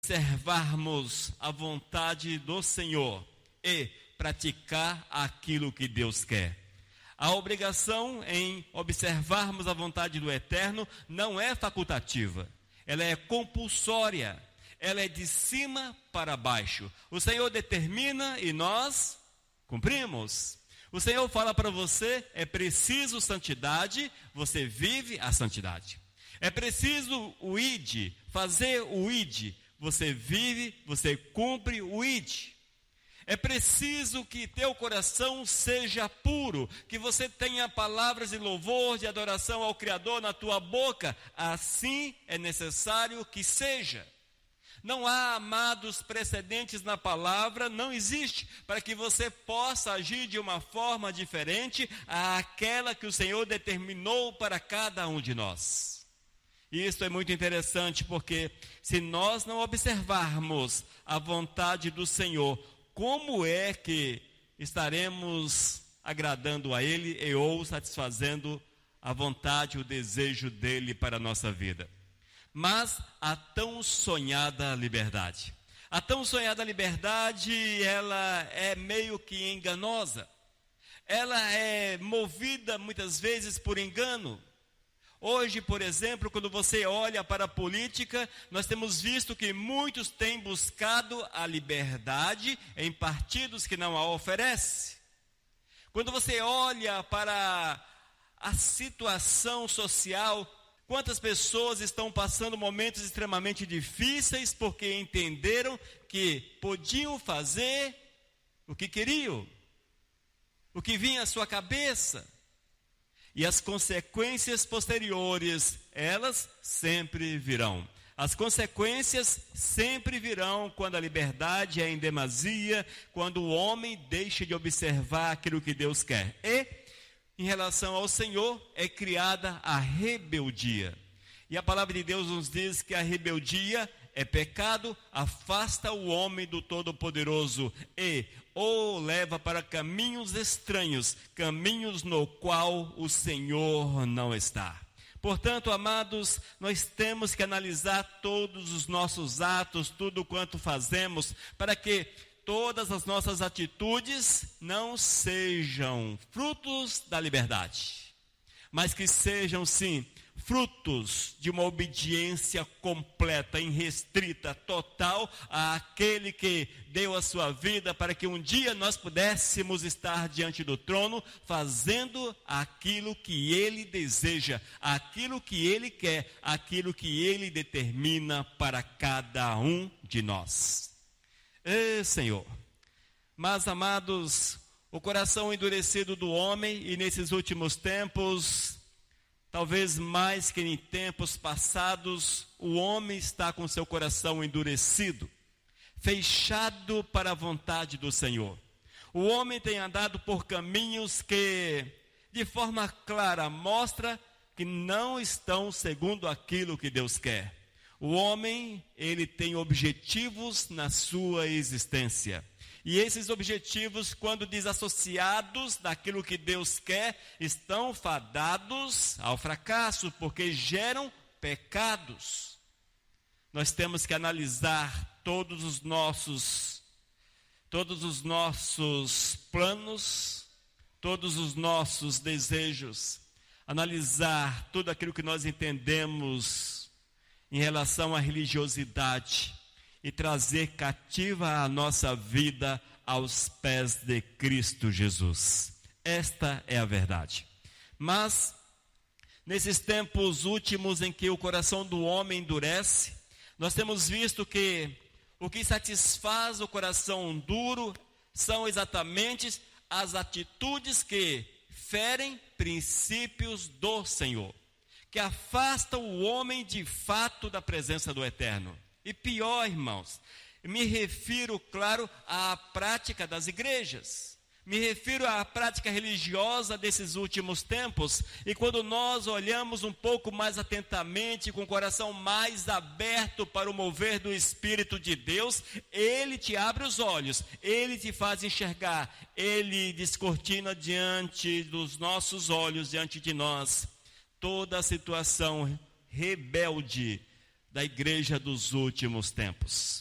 observarmos a vontade do Senhor e praticar aquilo que Deus quer. A obrigação em observarmos a vontade do Eterno não é facultativa, ela é compulsória, ela é de cima para baixo. O Senhor determina e nós cumprimos. O Senhor fala para você, é preciso santidade, você vive a santidade. É preciso o ide, fazer o ide, você vive, você cumpre o ide. É preciso que teu coração seja puro, que você tenha palavras de louvor, de adoração ao Criador na tua boca. Assim é necessário que seja. Não há, amados, precedentes na palavra, não existe, para que você possa agir de uma forma diferente àquela que o Senhor determinou para cada um de nós. E isso é muito interessante, porque se nós não observarmos a vontade do Senhor, como é que estaremos agradando a Ele e ou satisfazendo a vontade, o desejo dEle para a nossa vida? Mas a tão sonhada liberdade. A tão sonhada liberdade, ela é meio que enganosa. Ela é movida muitas vezes por engano. Hoje, por exemplo, quando você olha para a política, nós temos visto que muitos têm buscado a liberdade em partidos que não a oferecem. Quando você olha para a situação social, quantas pessoas estão passando momentos extremamente difíceis porque entenderam que podiam fazer o que queriam, o que vinha à sua cabeça. E as consequências posteriores, elas sempre virão. As consequências sempre virão quando a liberdade é em demasia, quando o homem deixa de observar aquilo que Deus quer. E, em relação ao Senhor, é criada a rebeldia. E a palavra de Deus nos diz que a rebeldia é pecado, afasta o homem do Todo-Poderoso e o leva para caminhos estranhos, caminhos no qual o Senhor não está. Portanto, amados, nós temos que analisar todos os nossos atos, tudo quanto fazemos, para que todas as nossas atitudes não sejam frutos da liberdade, mas que sejam, sim, frutos de uma obediência completa, irrestrita, total àquele que deu a sua vida para que um dia nós pudéssemos estar diante do trono, fazendo aquilo que Ele deseja, aquilo que Ele quer, aquilo que Ele determina para cada um de nós. Senhor, mas amados, o coração endurecido do homem, e nesses últimos tempos, talvez mais que em tempos passados, o homem está com seu coração endurecido, fechado para a vontade do Senhor. O homem tem andado por caminhos que, de forma clara, mostra que não estão segundo aquilo que Deus quer. O homem, ele tem objetivos na sua existência. E esses objetivos, quando desassociados daquilo que Deus quer, estão fadados ao fracasso, porque geram pecados. Nós temos que analisar todos os nossos planos, todos os nossos desejos, analisar tudo aquilo que nós entendemos em relação à religiosidade e trazer cativa a nossa vida aos pés de Cristo Jesus. Esta é a verdade. Mas, nesses tempos últimos em que o coração do homem endurece, nós temos visto que o que satisfaz o coração duro são exatamente as atitudes que ferem princípios do Senhor, que afastam o homem de fato da presença do Eterno. E pior, irmãos, me refiro, claro, à prática das igrejas. Me refiro à prática religiosa desses últimos tempos. E quando nós olhamos um pouco mais atentamente, com o coração mais aberto para o mover do Espírito de Deus, Ele te abre os olhos, Ele te faz enxergar, Ele descortina diante dos nossos olhos, diante de nós, toda a situação rebelde, da igreja dos últimos tempos.